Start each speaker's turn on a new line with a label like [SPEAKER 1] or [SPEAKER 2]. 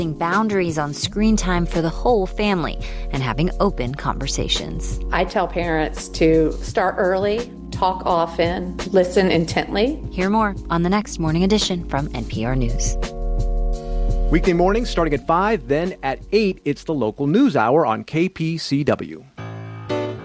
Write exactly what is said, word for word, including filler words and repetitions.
[SPEAKER 1] boundaries on screen time for the whole family and having open conversations.
[SPEAKER 2] I tell parents to start early, talk often, listen intently.
[SPEAKER 1] Hear more on the next Morning Edition from N P R News.
[SPEAKER 3] Weekday mornings starting at five, then at eight, it's the local news hour on K P C W.